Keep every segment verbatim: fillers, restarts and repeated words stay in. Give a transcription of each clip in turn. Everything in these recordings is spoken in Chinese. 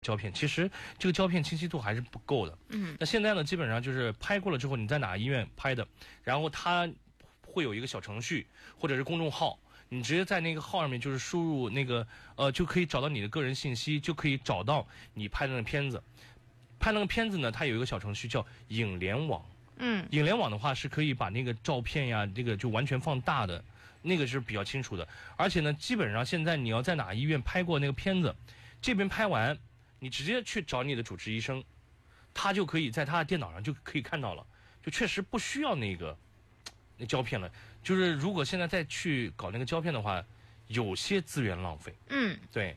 胶片，其实这个胶片清晰度还是不够的。 嗯， 那现在呢，基本上就是拍过了之后，你在哪个医院拍的，然后它会有一个小程序或者是公众号，你直接在那个号上面就是输入那个呃，就可以找到你的个人信息，就可以找到你拍的那个片子。拍那个片子呢，它有一个小程序叫影联网。 嗯， 影联网的话是可以把那个照片呀，这个就完全放大的，那个是比较清楚的。而且呢，基本上现在你要在哪医院拍过那个片子，这边拍完，你直接去找你的主治医生，他就可以在他的电脑上就可以看到了，就确实不需要那个那胶片了。就是如果现在再去搞那个胶片的话，有些资源浪费。 嗯， 对。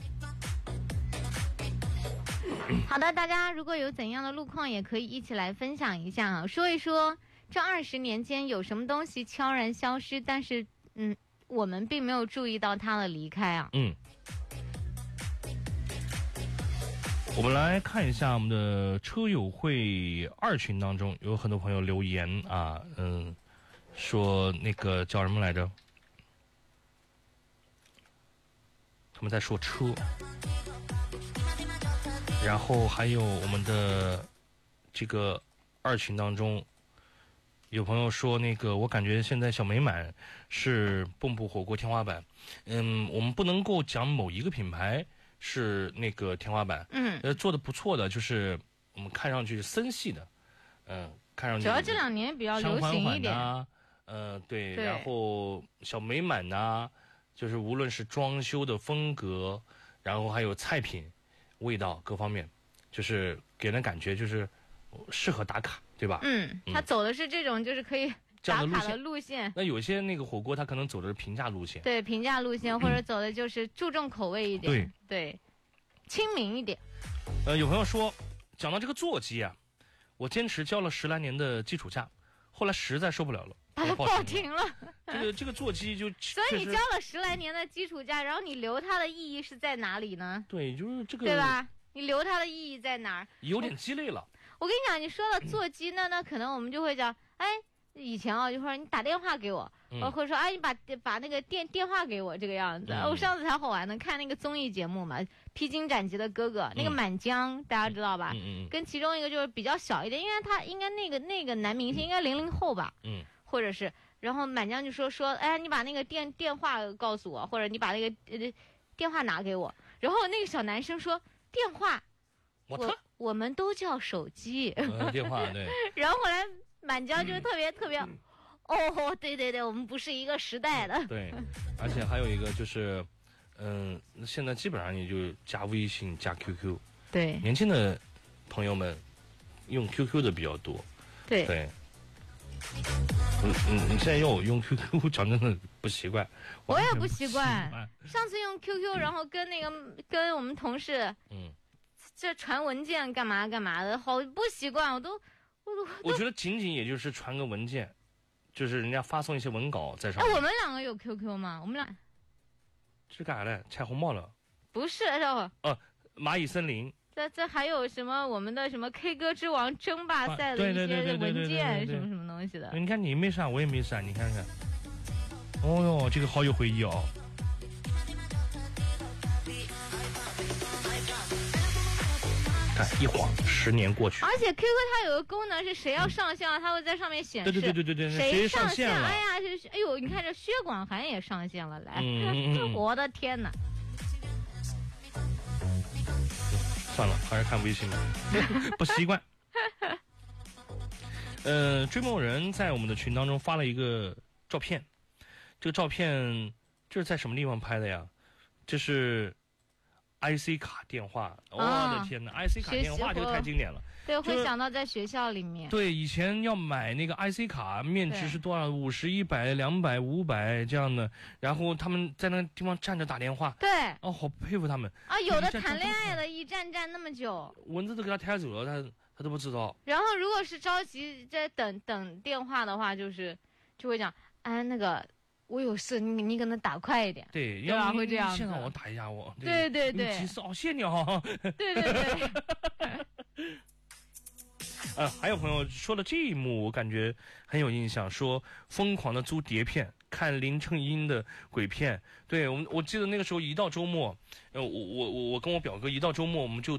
好的，大家如果有怎样的路况，也可以一起来分享一下啊，说一说这二十年间有什么东西悄然消失，但是嗯，我们并没有注意到它的离开啊。 嗯，我们来看一下我们的车友会二群当中，有很多朋友留言啊，嗯，说那个叫什么来着？他们在说车。然后还有我们的这个二群当中，有朋友说那个我感觉现在小美满是蚌埠火锅天花板。嗯，我们不能够讲某一个品牌是那个天花板。 嗯， 呃，做的不错的就是我们看上去是森系的，嗯、呃，看上去主要这两年比较流行一点。 啊，呃，对， 对， 然后小美满呐、啊，就是无论是装修的风格，然后还有菜品。味道各方面，就是给人感觉就是适合打卡，对吧？ 嗯，他走的是这种就是可以打卡的路线。 那有些那个火锅，他可能走的是平价路线。 对，平价路线，或者走的就是注重口味一点。 对对，亲民一点。 呃，有朋友说，讲到这个座机啊，我坚持交了十来年的基础价，后来实在受不了了， 把它报停了。 这个这个座机就所以你交了十来年的基础价，然后你留它的意义是在哪里呢？ 对，就是这个， 对吧？你留它的意义在哪儿？ 有点鸡肋了。 我跟你讲，你说到座机呢，那可能我们就会讲，哎，以前啊，就会说你打电话给我， 嗯、 或者说哎，你把把那个电电话给我这个样子。嗯、我上次才好玩的，看那个综艺节目嘛，《披荆斩棘的哥哥》，那个满江、嗯、大家知道吧？ 嗯嗯。 跟其中一个就是比较小一点，因为他应该那个那个男明星应该零零后吧？ 嗯。 或者是。然后满江就说说，哎，你把那个电电话告诉我，或者你把那个呃电话拿给我。然后那个小男生说电话，我我们都叫手机。 呃、电话对。 然后后来满江就特别、嗯、特别，哦，对对对，我们不是一个时代的。 对，而且还有一个就是，嗯，现在基本上你就加微信加 Q Q。 对， 年轻的朋友们用 Q Q 的比较多。 对。 对。你你你现在要我用 Q Q， 讲真的不习惯。 我也不习惯。上次用 Q Q， 然后跟那个跟我们同事，嗯，这传文件干嘛干嘛的，好不习惯，我都我都。 我觉得仅仅也就是传个文件，就是人家发送一些文稿在上面。 哎，我们两个有 Q Q 吗？我们俩这干啥嘞？拆红包了？ 不是，哦， 哦，蚂蚁森林。 这这还有什么我们的什么 K 歌之王争霸赛的一些文件什么什么东西的？ 你看你没删，我也没删，你看看。哦哟，这个好有回忆哦。看一晃十年过去。 而且 Q Q 它有个功能是谁要上线了，它会在上面显示。 对对对对对对， 谁上线了？ 哎呀，这哎呦，你看这薛广涵也上线了，来， 嗯嗯、 我的天哪！ 算了，还是看微信吧，不习惯。呃，追梦人在我们的群当中发了一个照片，这个照片这是在什么地方拍的呀？这是 I C 卡电话，我、哦、的天哪 ！I C 卡电话这个太经典了。 对，会想到在学校里面。 对，以前要买那个 I C 卡，面值是多少？五十、一百、两百、五百这样的。然后他们在那个地方站着打电话。 对。 哦，好佩服他们啊！有的谈恋爱的，一站站那么久， 蚊子都给他抬走了，他他都不知道。 然后如果是着急在等等电话的话，就是就会讲，哎，那个我有事，你你可能打快一点。 对， 对吧？会这样。 现在我打一下我。 对对对。 急死哦，谢谢你哦。 对对对。 呃，还有朋友说了这一幕，我感觉很有印象，说疯狂的租碟片看林正英的鬼片。对，我们我记得那个时候一到周末，呃，我我我我跟我表哥一到周末我们就